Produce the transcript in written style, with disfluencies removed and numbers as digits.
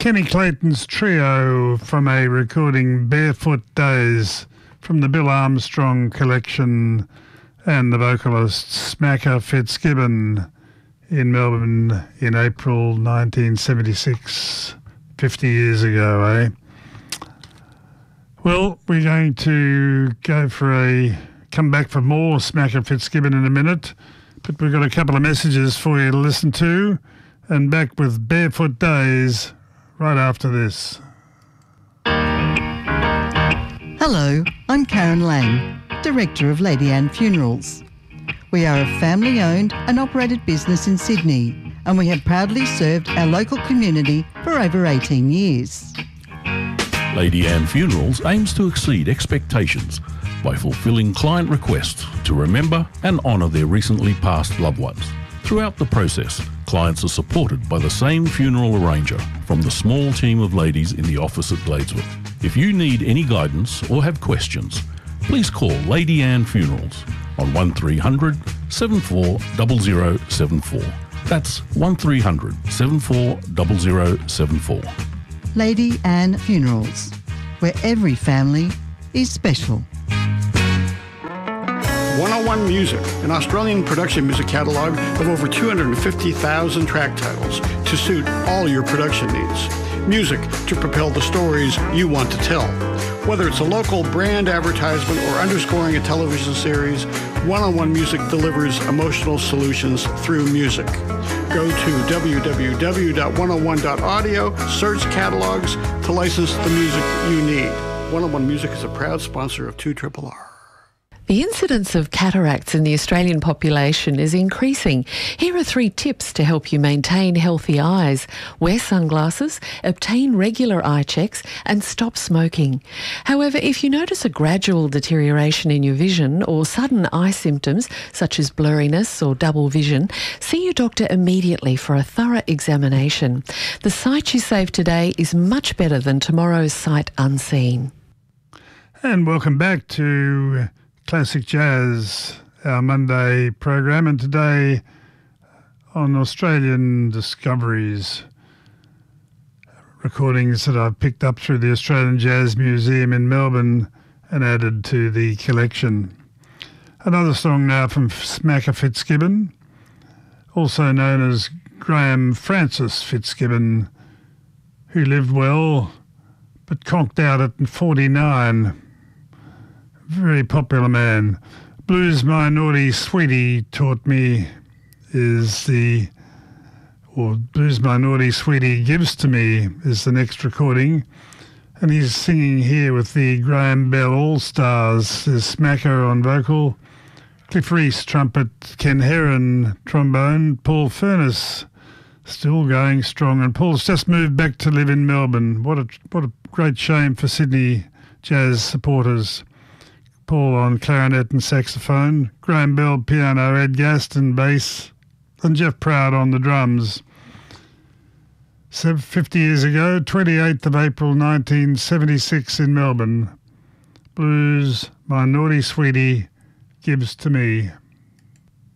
Kenny Clayton's trio from a recording Barefoot Days from the Bill Armstrong collection, and the vocalist Smacker Fitzgibbon in Melbourne in April 1976, 50 years ago, eh? Well, we're going to come back for more Smacker Fitzgibbon in a minute, but we've got a couple of messages for you to listen to, and back with Barefoot Days right after this. Hello, I'm Karen Lang, Director of Lady Anne Funerals. We are a family-owned and operated business in Sydney, and we have proudly served our local community for over 18 years. Lady Anne Funerals aims to exceed expectations by fulfilling client requests to remember and honour their recently passed loved ones. Throughout the process, clients are supported by the same funeral arranger from the small team of ladies in the office at Gladesworth. If you need any guidance or have questions, please call Lady Anne Funerals on 1300 74 0074. That's 1300 74 0074. Lady Anne Funerals, where every family is special. 101 Music, an Australian production music catalogue of over 250,000 track titles to suit all your production needs. Music to propel the stories you want to tell. Whether it's a local brand advertisement or underscoring a television series, 101 Music delivers emotional solutions through music. Go to www.101.audio, search catalogs to license the music you need. 101 Music is a proud sponsor of 2RRR. The incidence of cataracts in the Australian population is increasing. Here are 3 tips to help you maintain healthy eyes. Wear sunglasses, obtain regular eye checks, and stop smoking. However, if you notice a gradual deterioration in your vision or sudden eye symptoms such as blurriness or double vision, see your doctor immediately for a thorough examination. The sight you save today is much better than tomorrow's sight unseen. And welcome back to Classic Jazz, our Monday program, and today on Australian Discoveries, recordings that I've picked up through the Australian Jazz Museum in Melbourne and added to the collection. Another song now from Smacker Fitzgibbon, also known as Graham Francis Fitzgibbon, who lived well but conked out at 49. Very popular man. Blues My Naughty Sweetie Taught Me Blues My Naughty Sweetie Gives to Me is the next recording. And he's singing here with the Graham Bell All-Stars. There's Smacker on vocal, Cliff Reese trumpet, Ken Heron trombone, Paul Furness still going strong. And Paul's just moved back to live in Melbourne. What a great shame for Sydney jazz supporters. Paul on clarinet and saxophone, Graham Bell piano, Ed Gaston bass, and Jeff Proud on the drums. 50 years ago, 28th of April 1976 in Melbourne, Blues My Naughty Sweetie Gives to Me.